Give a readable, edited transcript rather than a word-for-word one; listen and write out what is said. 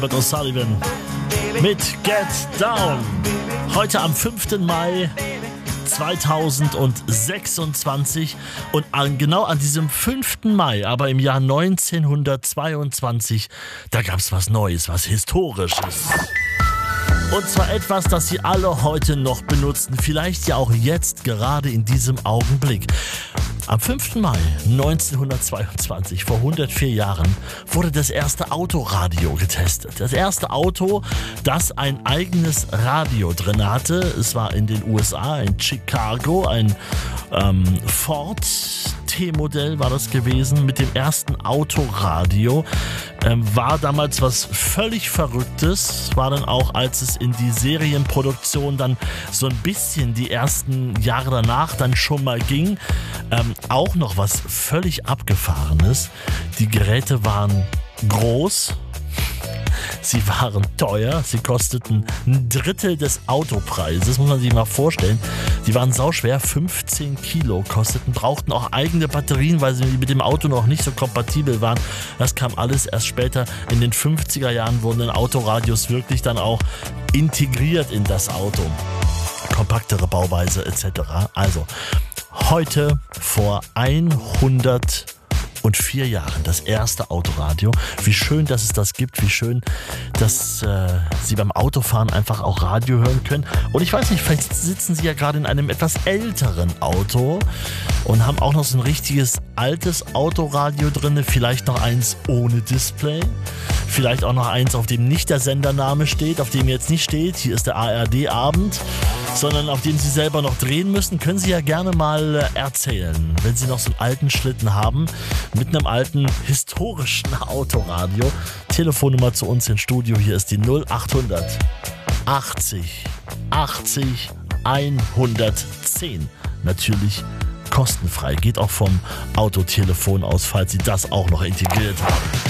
Mit O'Sullivan mit Get Down. Heute am 5. Mai 2026 und genau an diesem 5. Mai, aber im Jahr 1922, da gab es was Neues, was Historisches. Und zwar etwas, das Sie alle heute noch benutzen, vielleicht ja auch jetzt, gerade in diesem Augenblick. Am 5. Mai 1922, vor 104 Jahren, wurde das erste Autoradio getestet. Das erste Auto, das ein eigenes Radio drin hatte. Es war in den USA, in Chicago, ein Ford T-Modell war das gewesen, mit dem ersten Autoradio. War damals was völlig Verrücktes, war dann auch, als es in die Serienproduktion dann so ein bisschen die ersten Jahre danach dann schon mal ging, auch noch was völlig Abgefahrenes. Die Geräte waren groß, sie waren teuer, sie kosteten ein Drittel des Autopreises, muss man sich mal vorstellen. Die waren sauschwer, 15 Kilo kosteten, brauchten auch eigene Batterien, weil sie mit dem Auto noch nicht so kompatibel waren. Das kam alles erst später. In den 50er Jahren wurden dann Autoradios wirklich dann auch integriert in das Auto. Kompaktere Bauweise etc. Also, heute vor 104 Jahren das erste Autoradio. Wie schön, dass es das gibt, wie schön, dass Sie beim Autofahren einfach auch Radio hören können. Und ich weiß nicht, vielleicht sitzen Sie ja gerade in einem etwas älteren Auto und haben auch noch so ein richtiges altes Autoradio drin, vielleicht noch eins ohne Display, vielleicht auch noch eins, auf dem nicht der Sendername steht, auf dem jetzt nicht steht, hier ist der ARD-Abend, sondern auf dem Sie selber noch drehen müssen. Können Sie ja gerne mal erzählen, wenn Sie noch so einen alten Schlitten haben, mit einem alten historischen Autoradio. Telefonnummer zu uns ins Studio, hier ist die 0800 80 80 110. Natürlich kostenfrei, geht auch vom Autotelefon aus, falls Sie das auch noch integriert haben.